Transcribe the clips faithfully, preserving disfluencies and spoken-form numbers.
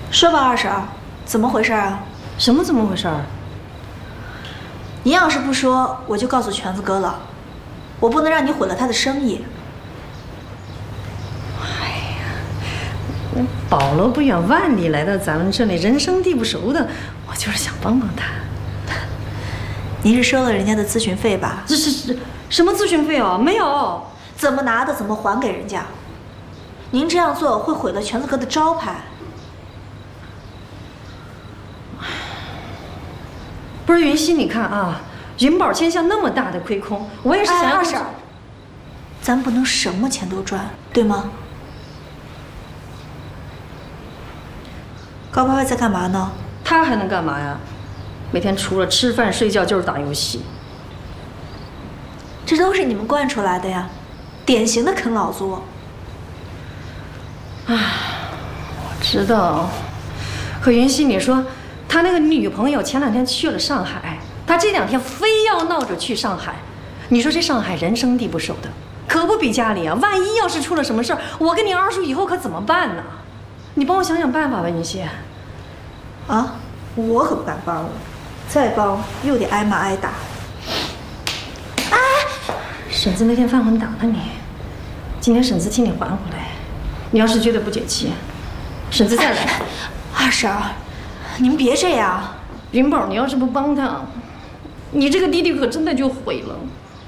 说吧，二婶，怎么回事啊？ 什么怎么回事？ 您要是不说，我就告诉全子哥了。我不能让你毁了他的生意。 哎呀，我宝罗不远万里来到咱们这里，人生地不熟的，我就是想帮帮他。 您是收了人家的咨询费吧？ 这是是什么咨询费哦？没有， 怎么拿的怎么还给人家。您这样做会毁了全子哥的招牌。 不是云溪，你看啊，云宝签下那么大的亏空，我也是想要。 哎，二婶，咱不能什么钱都赚，对吗？高拍拍在干嘛呢？ 他还能干嘛呀？每天除了吃饭睡觉就是打游戏。 这都是你们惯出来的呀，典型的啃老族。 唉，我知道。可云溪，你说他那个女朋友前两天去了上海，他这两天非要闹着去上海。你说这上海人生地不熟的，可不比家里啊。万一要是出了什么事儿，我跟你二叔以后可怎么办呢？你帮我想想办法吧，云溪。 啊，我可不敢帮了，再帮又得挨骂挨打。哎， 婶子那天犯浑打了你，今天婶子替你还回来。你要是觉得不解气，婶子再来。 哎、二婶，您别这样。 云宝，你要是不帮他，你这个弟弟可真的就毁了。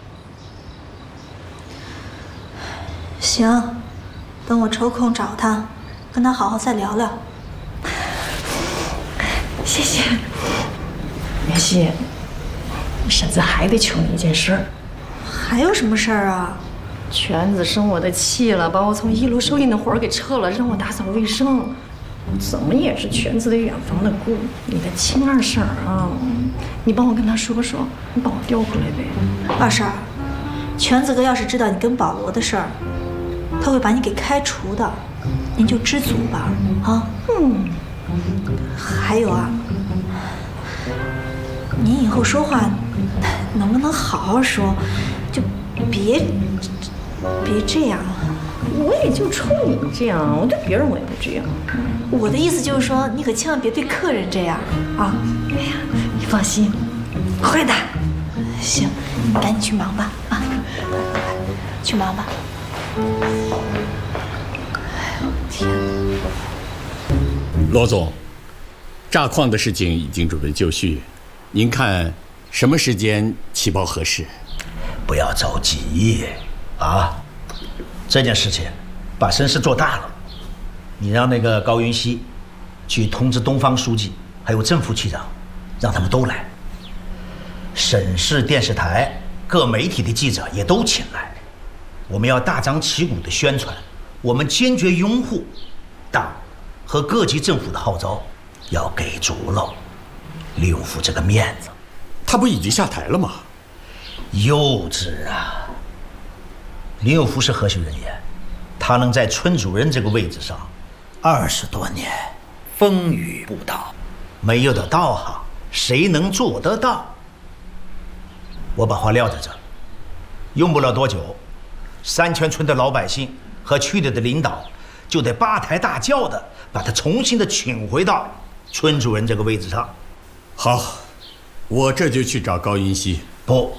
行，等我抽空找他，跟他好好再聊聊。 谢谢。云溪，婶子还得求你一件事儿。 还有什么事儿啊？ 全子生我的气了，把我从一楼收银的活儿给撤了，让我打扫卫生。怎么也是全子的远房的姑，你的亲二婶啊，你帮我跟他说说，你把我调回来呗。 二婶，全子哥要是知道你跟保罗的事儿，他会把你给开除的，您就知足吧，啊。 嗯。 还有啊，您以后说话能不能好好说，就别别这样。 我也就冲你这样，我对别人我也不这样。 我的意思就是说，你可千万别对客人这样啊！ 哎呀，你放心，会的。 行，你赶紧去忙吧啊！去忙吧。哎呦天哪！ 罗总，炸矿的事情已经准备就绪，您看什么时间起报合适？ 不要着急啊！这件事情把声势做大了，你让那个高云熙去通知东方书记，还有正副区长，让他们都来。省市电视台、各媒体的记者也都请来，我们要大张旗鼓地宣传，我们坚决拥护党和各级政府的号召，要给足了李永福这个面子。 他不已经下台了吗？ 幼稚啊！李永福是核心人员，他能在村主任这个位置上二十多年，风雨不倒，没有的道行，谁能做得到？我把话撂在这儿，用不了多久，三泉村的老百姓和区里的领导就得八抬大轿的把他重新的请回到村主任这个位置上。 好，我这就去找高云熙。 不，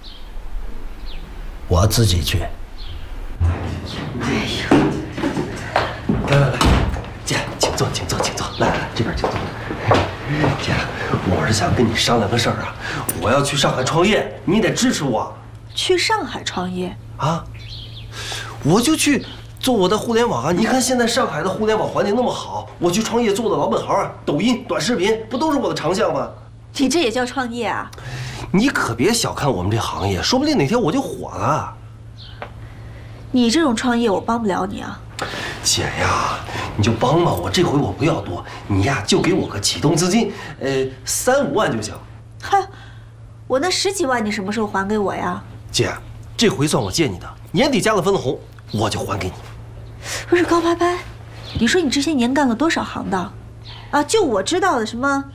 我自己去。 哎呦，来来来，姐，请坐，请坐，请坐。来来来，这边请坐。姐，我是想跟你商量个事儿啊，我要去上海创业，你得支持我。 去上海创业啊？我就去做我的互联网啊！你看现在上海的互联网环境那么好，我去创业做的老本行啊，抖音、短视频不都是我的长项吗？ 你这也叫创业啊？ 你可别小看我们这行业，说不定哪天我就火了。 你这种创业我帮不了你啊。 姐呀，你就帮吧，我这回我不要多，你呀就给我个启动资金，呃，三五万就行。 嗨，我那十几万你什么时候还给我呀？ 姐，这回算我借你的，年底加了分红，我就还给你。 不是高拍拍，你说你这些年干了多少行当？啊，就我知道的什么